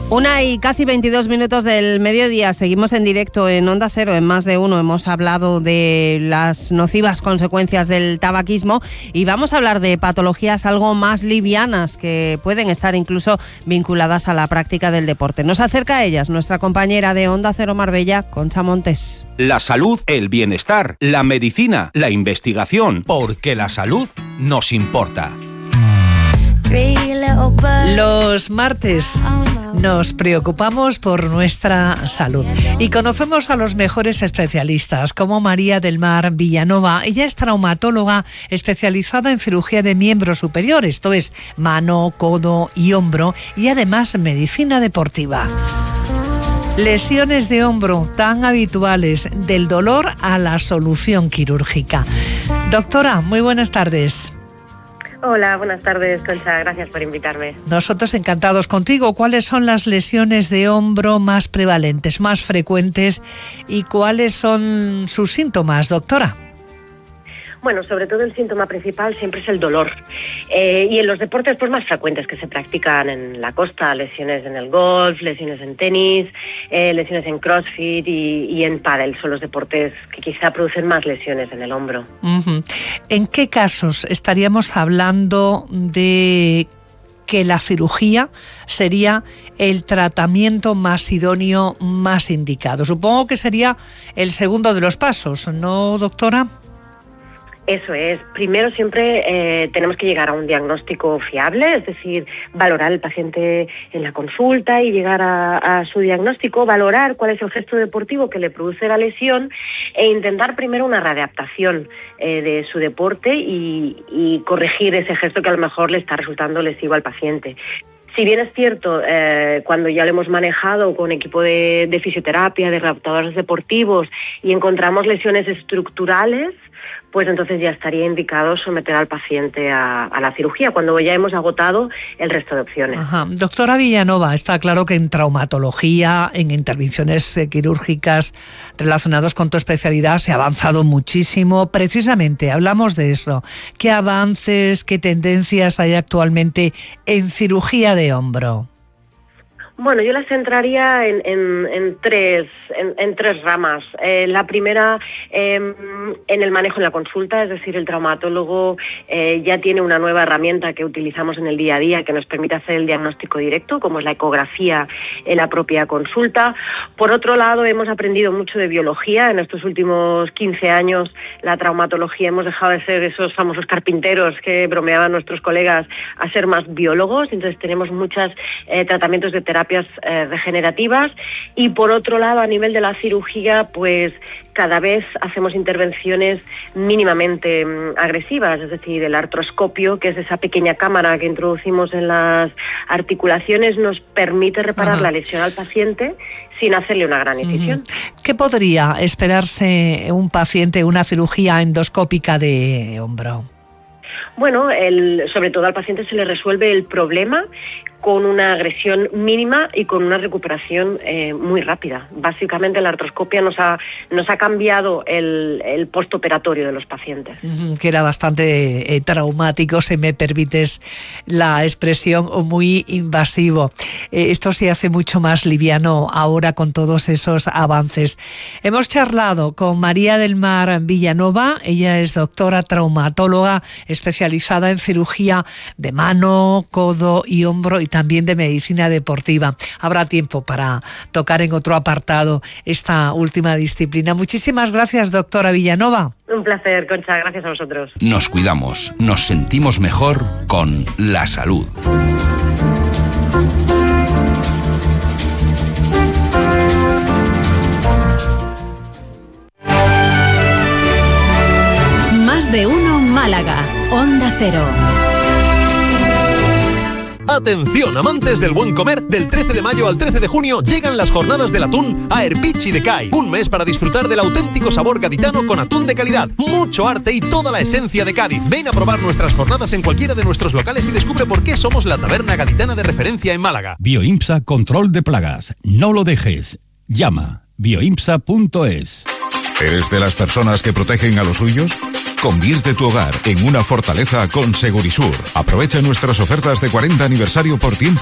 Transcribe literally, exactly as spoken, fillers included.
Una y casi veintidós minutos del mediodía. Seguimos en directo en Onda Cero, en Más de Uno. Hemos hablado de las nocivas consecuencias del tabaquismo y vamos a hablar de patologías algo más livianas que pueden estar incluso vinculadas a la práctica del deporte. Nos acerca a ellas nuestra compañera de Onda Cero Marbella, Concha Montes. La salud, el bienestar, la medicina, la investigación, porque la salud nos importa. Los martes nos preocupamos por nuestra salud y conocemos a los mejores especialistas, como María del Mar Villanova. Ella es traumatóloga especializada en cirugía de miembro superior, esto es mano, codo y hombro, y además medicina deportiva. Lesiones de hombro tan habituales, del dolor a la solución quirúrgica. Doctora, muy buenas tardes. Hola, buenas tardes, Concha. Gracias por invitarme. Nosotros encantados contigo. ¿Cuáles son las lesiones de hombro más prevalentes, más frecuentes y cuáles son sus síntomas, doctora? Bueno, sobre todo el síntoma principal siempre es el dolor. Eh, y en los deportes pues más frecuentes que se practican en la costa, lesiones en el golf, lesiones en tenis, eh, lesiones en crossfit y, y en pádel, son los deportes que quizá producen más lesiones en el hombro. Uh-huh. ¿En qué casos estaríamos hablando de que la cirugía sería el tratamiento más idóneo, más indicado? Supongo que sería el segundo de los pasos, ¿no, doctora? Eso es. Primero siempre eh, tenemos que llegar a un diagnóstico fiable, es decir, valorar al paciente en la consulta y llegar a, a su diagnóstico, valorar cuál es el gesto deportivo que le produce la lesión e intentar primero una readaptación eh, de su deporte y, y corregir ese gesto que a lo mejor le está resultando lesivo al paciente. Si bien es cierto, eh, cuando ya lo hemos manejado con equipo de, de fisioterapia, de readaptadores deportivos y encontramos lesiones estructurales, pues entonces ya estaría indicado someter al paciente a, a la cirugía, cuando ya hemos agotado el resto de opciones. Ajá. Doctora Villanova, está claro que en traumatología, en intervenciones eh, quirúrgicas relacionadas con tu especialidad se ha avanzado muchísimo. Precisamente hablamos de eso. ¿Qué avances, qué tendencias hay actualmente en cirugía de hombro? Bueno, yo las centraría en, en, en, tres, en, en tres ramas. Eh, la primera, eh, en el manejo en la consulta, es decir, el traumatólogo eh, ya tiene una nueva herramienta que utilizamos en el día a día que nos permite hacer el diagnóstico directo, como es la ecografía en la propia consulta. Por otro lado, hemos aprendido mucho de biología. En estos últimos quince años, la traumatología hemos dejado de ser esos famosos carpinteros que bromeaban nuestros colegas a ser más biólogos. Entonces tenemos muchos eh, tratamientos de terapia Eh, regenerativas y por otro lado a nivel de la cirugía pues cada vez hacemos intervenciones mínimamente mm, agresivas, es decir, el artroscopio, que es esa pequeña cámara que introducimos en las articulaciones, nos permite reparar Ajá. la lesión al paciente sin hacerle una gran incisión. Uh-huh. ¿Qué podría esperarse un paciente, una cirugía endoscópica de hombro? Bueno, el, sobre todo al paciente se le resuelve el problema con una agresión mínima y con una recuperación eh, muy rápida. Básicamente la artroscopia nos ha, nos ha cambiado el, el postoperatorio de los pacientes. Que era bastante eh, traumático, si me permites la expresión, o muy invasivo. Eh, esto se hace mucho más liviano ahora con todos esos avances. Hemos charlado con María del Mar Villanova, ella es doctora traumatóloga especializada en cirugía de mano, codo y hombro y también de medicina deportiva. Habrá tiempo para tocar en otro apartado esta última disciplina. Muchísimas gracias, doctora Villanova. Un placer, Concha. Gracias a vosotros. Nos cuidamos, nos sentimos mejor con la salud. Más de Uno Málaga, Onda Cero. Atención, amantes del buen comer, del trece de mayo al trece de junio llegan las jornadas del atún a Erpichi de Cai. Un mes para disfrutar del auténtico sabor gaditano con atún de calidad, mucho arte y toda la esencia de Cádiz. Ven a probar nuestras jornadas en cualquiera de nuestros locales y descubre por qué somos la taberna gaditana de referencia en Málaga. Bioimpsa Control de Plagas. No lo dejes. Llama bioimpsa punto es. ¿Eres de las personas que protegen a los suyos? Convierte tu hogar en una fortaleza con Segurisur. Aprovecha nuestras ofertas de cuarenta aniversario por tiempo